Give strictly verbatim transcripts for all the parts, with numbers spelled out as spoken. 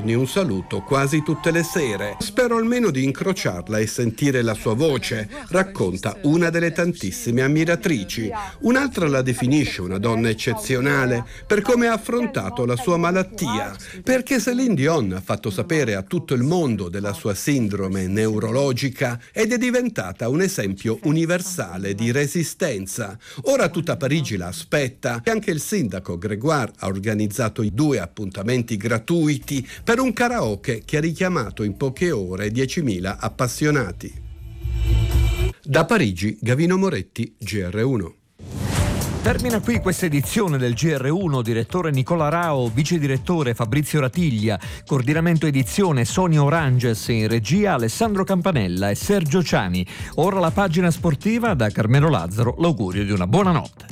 giorni un saluto quasi tutte le sere. Spero almeno di incrociarla e sentire la sua voce, racconta una delle tantissime ammiratrici. Un'altra la definisce una donna eccezionale per come ha affrontato la sua malattia, perché Céline Dion ha fatto sapere a tutto il mondo della sua sindrome neurologica ed è diventata un esempio universale di resistenza. Ora tutta Parigi la aspetta e anche il sindaco Grégoire ha organizzato i due appuntamenti gratuiti per un karaoke che ha richiamato in poche ore diecimila appassionati. Da Parigi, Gavino Moretti, G R uno. Termina qui questa edizione del G R uno, direttore Nicola Rao, vice direttore Fabrizio Ratiglia, coordinamento edizione Sonia Oranges, in regia Alessandro Campanella e Sergio Ciani. Ora la pagina sportiva, da Carmelo Lazzaro l'augurio di una buona notte.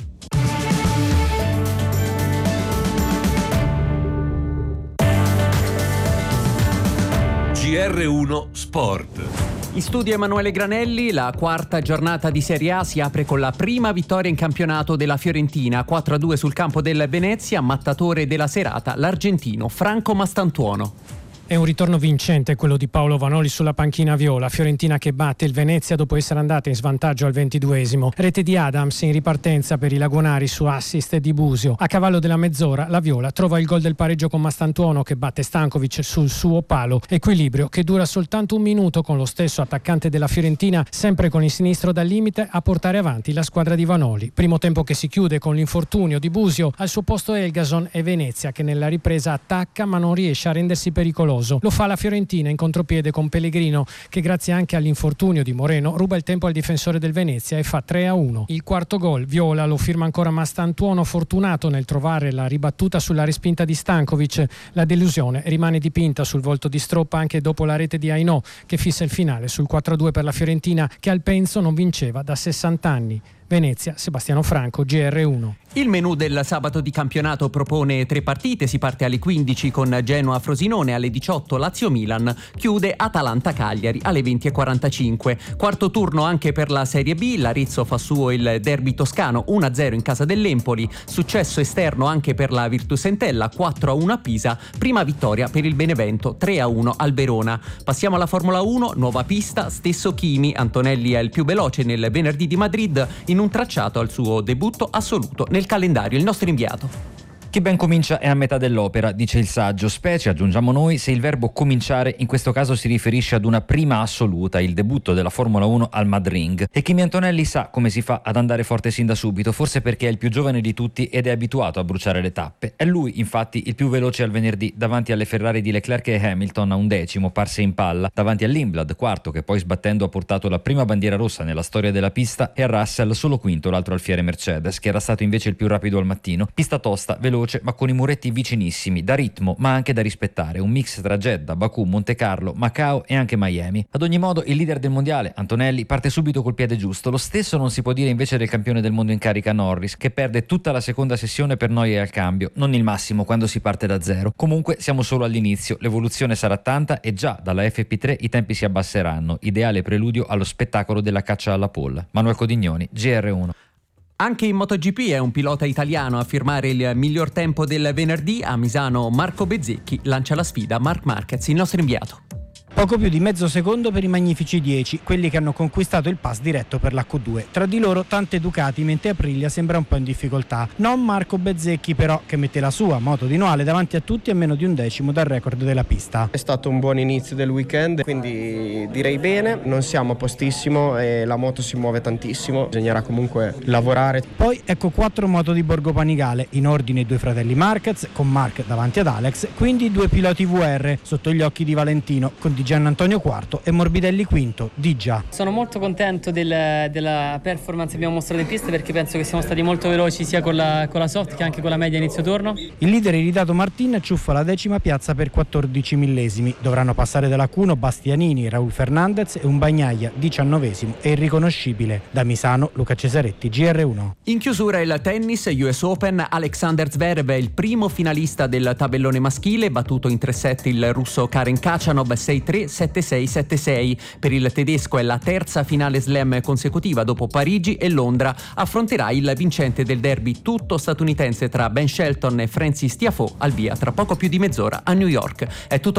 G R uno Sport. In studio Emanuele Granelli. La quarta giornata di Serie A si apre con la prima vittoria in campionato della Fiorentina, quattro a due sul campo del Venezia, mattatore della serata l'argentino Franco Mastantuono. È un ritorno vincente quello di Paolo Vanoli sulla panchina viola. Fiorentina che batte il Venezia dopo essere andata in svantaggio al ventiduesimo. Rete di Adams in ripartenza per i lagunari su assist di Busio. A cavallo della mezz'ora la viola trova il gol del pareggio con Mastantuono che batte Stankovic sul suo palo. Equilibrio che dura soltanto un minuto con lo stesso attaccante della Fiorentina sempre con il sinistro dal limite a portare avanti la squadra di Vanoli. Primo tempo che si chiude con l'infortunio di Busio, al suo posto Elgason e Venezia che nella ripresa attacca ma non riesce a rendersi pericoloso. Lo fa la Fiorentina in contropiede con Pellegrino che grazie anche all'infortunio di Moreno ruba il tempo al difensore del Venezia e fa tre a uno. Il quarto gol viola lo firma ancora Mastantuono, fortunato nel trovare la ribattuta sulla respinta di Stankovic. La delusione rimane dipinta sul volto di Stroppa anche dopo la rete di Ainò che fissa il finale sul quattro a due per la Fiorentina che al Penzo non vinceva da sessanta anni. Venezia, Sebastiano Franco, G R uno. Il menù del sabato di campionato propone tre partite. Si parte alle quindici con Genoa-Frosinone, alle diciotto Lazio-Milan, chiude Atalanta-Cagliari alle venti e quarantacinque. Quarto turno anche per la Serie B. L'Arezzo fa suo il derby toscano uno a zero in casa dell'Empoli. Successo esterno anche per la Virtus Entella, quattro a uno a Pisa. Prima vittoria per il Benevento, tre a uno al Verona. Passiamo alla Formula uno, nuova pista, stesso Kimi. Antonelli è il più veloce nel venerdì di Madrid in un tracciato al suo debutto assoluto nel calendario. Il nostro inviato. Chi ben comincia è a metà dell'opera, dice il saggio, specie, aggiungiamo noi, se il verbo cominciare in questo caso si riferisce ad una prima assoluta, il debutto della Formula uno al Madring. E Kimi Antonelli sa come si fa ad andare forte sin da subito, forse perché è il più giovane di tutti ed è abituato a bruciare le tappe. È lui, infatti, il più veloce al venerdì, davanti alle Ferrari di Leclerc e Hamilton a un decimo, parse in palla, davanti all'Imblad, quarto, che poi sbattendo ha portato la prima bandiera rossa nella storia della pista, e a Russell solo quinto, l'altro alfiere Mercedes, che era stato invece il più rapido al mattino. Pista tosta, veloce, ma con i muretti vicinissimi, da ritmo ma anche da rispettare, un mix tra Jeddah, Baku, Monte Carlo, Macao e anche Miami. Ad ogni modo il leader del mondiale, Antonelli, parte subito col piede giusto. Lo stesso non si può dire invece del campione del mondo in carica Norris, che perde tutta la seconda sessione per noie al cambio, non il massimo quando si parte da zero. Comunque siamo solo all'inizio, l'evoluzione sarà tanta e già dalla F P tre i tempi si abbasseranno, ideale preludio allo spettacolo della caccia alla pole. Manuel Codignoni, G R uno. Anche in MotoGP è un pilota italiano a firmare il miglior tempo del venerdì. A Misano Marco Bezzecchi lancia la sfida a Marc Marquez, il nostro inviato. Poco più di mezzo secondo per i magnifici dieci, quelli che hanno conquistato il pass diretto per la Q due. Tra di loro tante Ducati, mentre Aprilia sembra un po' in difficoltà. Non Marco Bezzecchi però, che mette la sua moto di Noale davanti a tutti a meno di un decimo dal record della pista. È stato un buon inizio del weekend, quindi direi bene, non siamo a postissimo e la moto si muove tantissimo, bisognerà comunque lavorare. Poi ecco quattro moto di Borgo Panigale, in ordine i due fratelli Marquez, con Marc davanti ad Alex, quindi due piloti V R sotto gli occhi di Valentino, con Di Gian Antonio quarto e Morbidelli quinto. Di già. Sono molto contento del, della performance che abbiamo mostrato in pista, perché penso che siamo stati molto veloci sia con la, con la soft che anche con la media inizio turno. Il leader iridato Martin ciuffa la decima piazza per quattordici millesimi. Dovranno passare dalla Q uno Bastianini, Raul Fernandez e un Bagnaia diciannovesimo e irriconoscibile. Da Misano Luca Cesaretti, G R uno. In chiusura il tennis, U S Open. Alexander Zverev è il primo finalista del tabellone maschile, battuto in tre set il russo Karen Khachanov sei tre sette sei sette sei. Per il tedesco è la terza finale slam consecutiva dopo Parigi e Londra. Affronterà il vincente del derby tutto statunitense tra Ben Shelton e Francis Tiafoe, al via tra poco più di mezz'ora a New York. È tutto